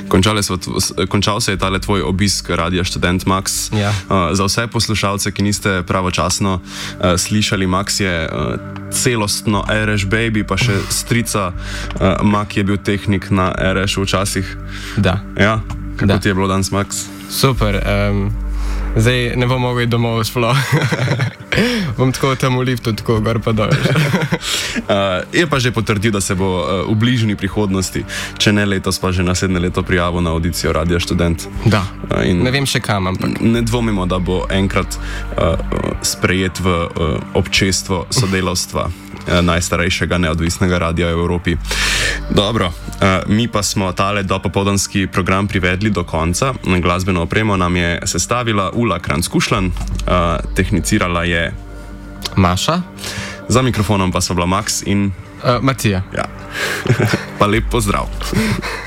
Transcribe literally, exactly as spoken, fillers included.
Končal se je tale tvoj obisk Radia Študent, Max. Ja. Uh, za vse poslušalce, ki niste pravočasno uh, slišali, Max je uh, celostno Ereš baby, pa še strica uh, Mak je bil tehnik na Erešu včasih. Da. Ja? Kako Da. ti je bilo danes, Max? Super. Um, zdaj ne bom mogel domov sploh. Bom tako tam v liftu, tako gor pa dol. uh, je pa že potrdil, da se bo uh, v bližnji prihodnosti, če ne letos, pa že naslednje leto prijavil na audicijo Radia Študent. Da. Uh, in Ne vem še kam, ampak. ne dvomimo, da bo enkrat uh, sprejet v uh, občestvo sodelavstva uh, najstarejšega neodvisnega radia v Evropi. Dobro, uh, mi pa smo tale dopopoldanski program privedli do konca. Glasbeno opremo nam je sestavila Ula Kranjc-Kušlan, uh, tehnicirala je Maša? za mikrofonom pa so bila Max in Uh, Matija. ja. Pa lep pozdrav.